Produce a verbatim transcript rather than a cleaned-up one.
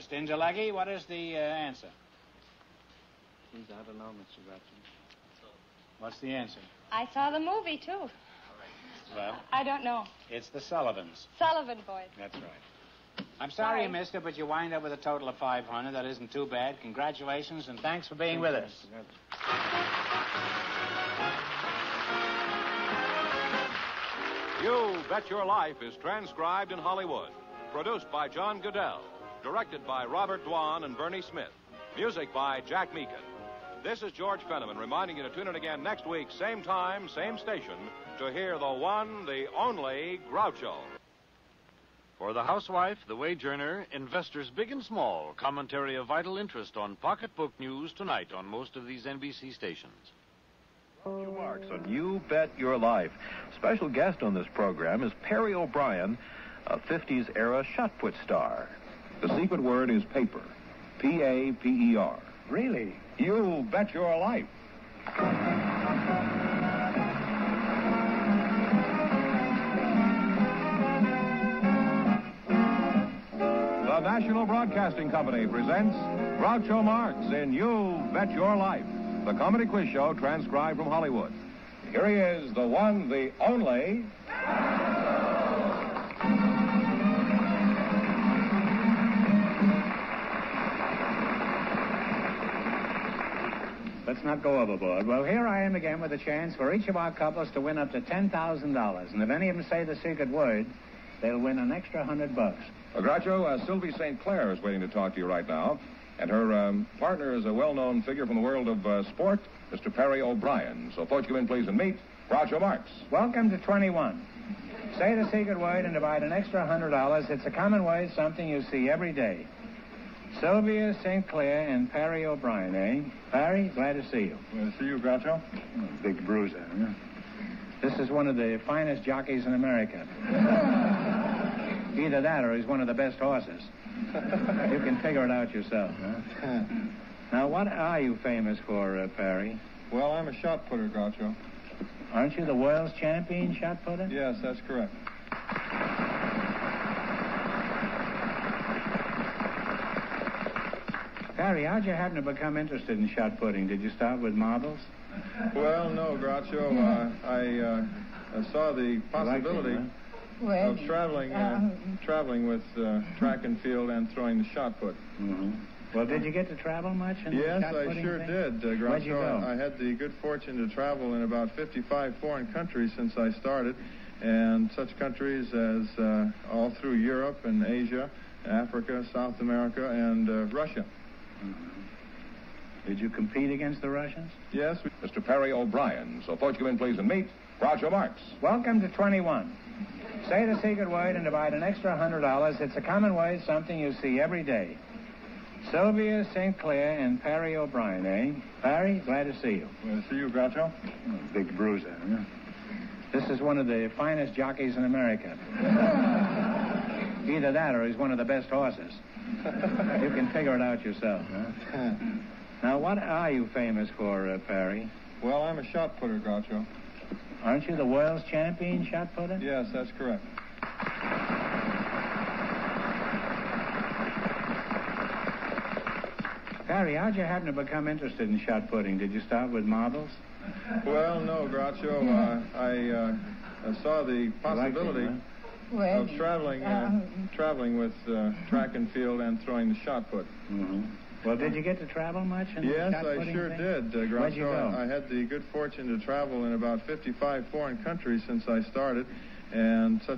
Mister Ingelaghi, what is the uh, answer? Geez, I don't know, Mister Groucho. What's the answer? I saw the movie, too. Well, I don't know. it's the Sullivans. Sullivan boys. That's right. I'm sorry, Sorry. mister, but you wind up with a total of five hundred. That isn't too bad. Congratulations, and thanks for being with us. You Bet Your Life is transcribed in Hollywood. Produced by John Goodell. Directed by Robert Dwan and Bernie Smith. Music by Jack Meakin. This is George Fenneman reminding you to tune in again next week, same time, same station, to hear the one, the only Groucho. For the housewife, the wage earner, investors big and small, commentary of vital interest on pocketbook news tonight on most of these N B C stations. Groucho Marx on You Bet Your Life. Special guest on this program is Perry O'Brien, a fifties-era shot put star. The secret word is paper. P A P E R. Really? You Bet Your Life. The National Broadcasting Company presents Groucho Marx in You Bet Your Life, the comedy quiz show transcribed from Hollywood. Here he is, the one, the only... Let's not go overboard. Well, here I am again with a chance for each of our couples to win up to ten thousand dollars. And if any of them say the secret word, they'll win an extra hundred bucks. Uh, Groucho, uh, Sylvie Saint Clair is waiting to talk to you right now. And her um, partner is a well-known figure from the world of uh, sport, Mister Perry O'Brien. So, folks, come in, please, and meet Groucho Marx. Welcome to twenty-one. Say the secret word and divide an extra hundred dollars. It's a common word, something you see every day. Sylvia Saint Clair and Perry O'Brien, eh? Perry, glad to see you. Glad to see you, Groucho. Oh, big bruiser, huh? This is one of the finest jockeys in America. Either that or he's one of the best horses. You can figure it out yourself, huh? Now, what are you famous for, uh, Perry? Well, I'm a shot putter, Groucho. Aren't you the world's champion shot putter? Yes, that's correct. Perry, how'd you happen to become interested in shot putting? Did you start with marbles? Well, no, Groucho. Uh, I, uh, I saw the possibility You like it, huh? of traveling, uh, traveling with uh, track and field and throwing the shot put. Mm-hmm. Well, did you get to travel much? In Yes, the shot I putting sure thing? did, uh, Groucho. Where'd you go? I had the good fortune to travel in about fifty-five foreign countries since I started, and such countries as uh, all through Europe and Asia, Africa, South America, and uh, Russia. Mm-hmm. Did you compete against the Russians? Yes. We... Mister Perry O'Brien. So, folks, come in, please, and meet Groucho Marx. Welcome to twenty-one. Say the secret word and divide an extra hundred dollars. It's a common word, something you see every day. Sylvia Saint Clair and Perry O'Brien, eh? Perry, glad to see you. Glad to see you, Groucho. Oh, big bruiser, huh? This is one of the finest jockeys in America. Either that or he's one of the best horses. You can figure it out yourself, huh? Now, what are you famous for, uh, Perry? Well, I'm a shot putter, Groucho. Aren't you the world's champion shot putter? Yes, that's correct. Perry, how'd you happen to become interested in shot putting? Did you start with marbles? Well, no, Groucho. Uh, I, uh, I saw the possibility You like it, huh? of traveling, uh, traveling with uh, track and field and throwing the shot put. Mm-hmm. Well, did you get to travel much in Yes, the shot I putting sure thing? did, uh, Groucho. Where'd you go? I had the good fortune to travel in about fifty-five foreign countries since I started, and such